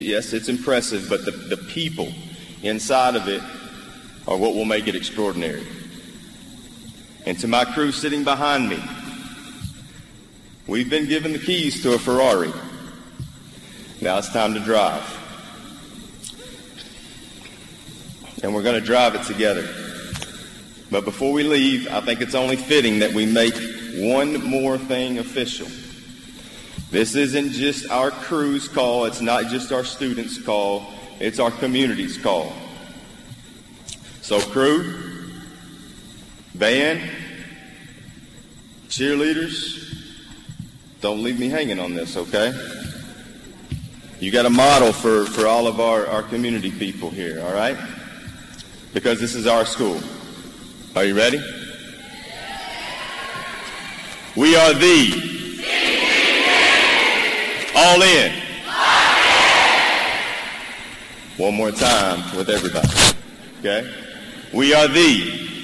Yes, it's impressive, but the people inside of it are what will make it extraordinary. And to my crew sitting behind me, we've been given the keys to a Ferrari. Now it's time to drive. And we're going to drive it together. But before we leave, I think it's only fitting that we make one more thing official. This isn't just our crew's call. It's not just our students' call. It's our community's call. So crew, band, cheerleaders, don't leave me hanging on this, okay? You got a model for all of our community people here, all right? Because this is our school. Are you ready? We are the All In. One more time with everybody. Okay? We are the